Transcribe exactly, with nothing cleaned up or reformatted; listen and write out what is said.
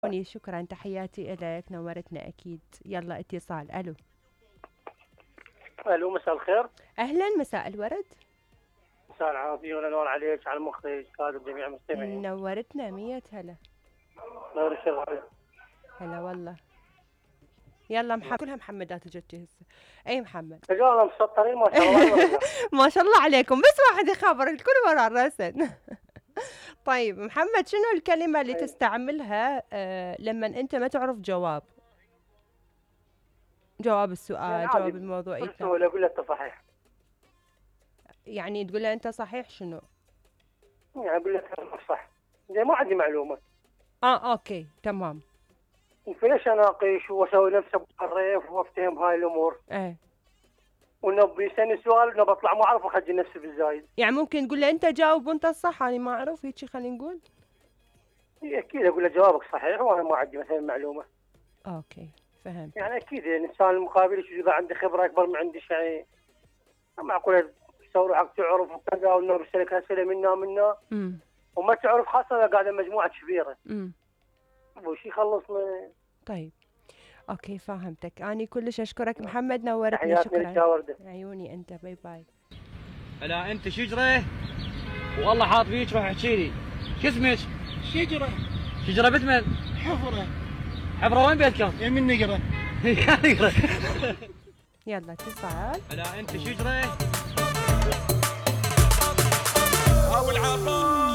شكرا، تحياتي إلك، نورتنا أكيد. يلا اتصال. ألو. الو، مساء الخير. أهلا، مساء الورد. مساء العافية والنور عليك، على المخرج، هذا جميع المستمعين. نورتنا مية هلا. نور الشرف. هلا والله. يلا محمد، كلها محمدات جتي هسه. اي محمد. رجال مسطرين ما شاء الله. ما شاء الله عليكم، بس واحد يخابر الكل ورا الرسن. طيب محمد، شنو الكلمة اللي تستعملها آه لما انت ما تعرف جواب جواب السؤال، جواب الموضوع؟ ولا اقول له صحيح. يعني تقول له انت صحيح شنو؟ يعني اقول له صح، زي ما عندي معلومة. اه اوكي تمام. فليش اناقش واسوي نفسي بالريف وافتهم هاي الامور؟ ايه. وانه بيسالني سؤال انه بطلع ما اعرف واخجل نفسي بالزايد. يعني ممكن تقول له انت جاوب وانت الصح، انا ما اعرف، هيك خلينا نقول. اكيد اقول له جوابك صحيح وانا ما عندي مثلا معلومة. اوكي فهمت. يعني اكيد الانسان المقابل اذا عنده خبرة اكبر من عندي يعني معقولة تسوي روحك تعرف وكذا، وانه بيسالك اسئلة منا منا امم وما تعرف، خاصة اذا قاعدة مجموعة كبيرة. امم وش يخلصنا. طيب اوكي فهمتك. اني كلش اشكرك محمد، نورتني. تحياتي شكرا. لك. عيوني انت، باي باي. هلا انت شجره والله حاط فيك راح احكي لي. شو اسمك؟ شجرة. شجره بتمن؟ حفرة. حفره وين بيتكم؟ يمين نقرة. نقرة. يلا اتصال. هلا انت شجره او العطاء